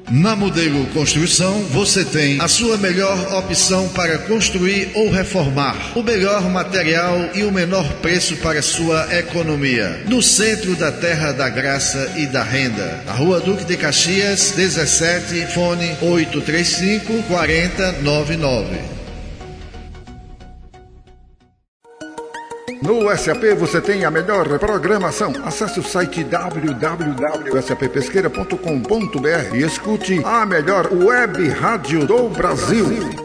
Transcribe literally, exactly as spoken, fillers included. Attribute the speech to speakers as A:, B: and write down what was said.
A: Na Modelo Construção, você tem a sua melhor opção para construir ou reformar, o melhor material e o menor preço para sua economia. No centro da Terra da Graça e da Renda, a Rua Duque de Caxias, dezessete, fone oito três cinco, quatro zero nove nove.
B: No S A P você tem a melhor programação. Acesse o site w w w ponto s a p pesqueira ponto com ponto b r e escute a melhor web rádio do Brasil.